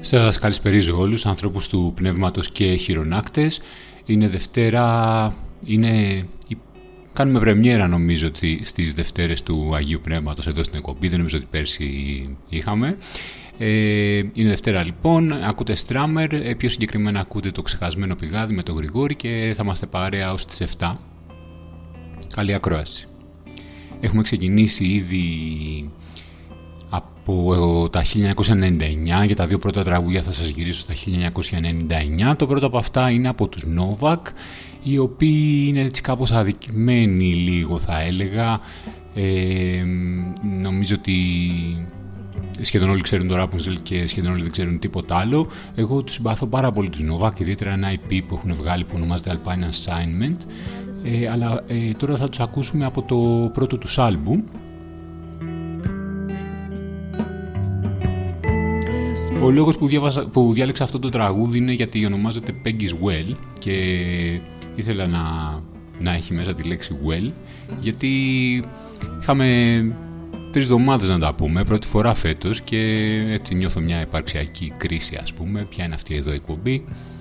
Σας καλησπερίζω όλους, ανθρώπους του πνεύματος και χειρονάκτες. Είναι Δευτέρα, κάνουμε πρεμιέρα νομίζω στις Δευτέρες του Αγίου Πνεύματος εδώ στην εκπομπή, δεν νομίζω ότι πέρσι είχαμε. Είναι Δευτέρα λοιπόν, ακούτε Στράμερ, πιο συγκεκριμένα ακούτε το ξεχασμένο πηγάδι με τον Γρηγόρη και θα είμαστε παρέα ως τις 7. Καλή ακρόαση. Έχουμε ξεκινήσει ήδη από τα 1999, για τα δύο πρώτα τραγούδια θα σας γυρίσω στα 1999. Το πρώτο από αυτά είναι από τους Novak, οι οποίοι είναι έτσι κάπως αδικημένοι λίγο θα έλεγα. Νομίζω ότι σχεδόν όλοι ξέρουν το Rapunzel και σχεδόν όλοι δεν ξέρουν τίποτα άλλο. Εγώ τους συμπαθώ πάρα πολύ τους Novak, ιδιαίτερα ένα EP που έχουν βγάλει που ονομάζεται Alpine Assignment, αλλά τώρα θα τους ακούσουμε από το πρώτο τους άλμπουμ. Ο λόγος που διάλεξα αυτό το τραγούδι είναι γιατί ονομάζεται Peggy's Well και ήθελα να έχει μέσα τη λέξη well, γιατί είχαμε 3 εβδομάδες να τα πούμε, πρώτη φορά φέτος, και έτσι νιώθω μια υπαρξιακή κρίση, ας πούμε. Ποια είναι αυτή εδώ η εκπομπή?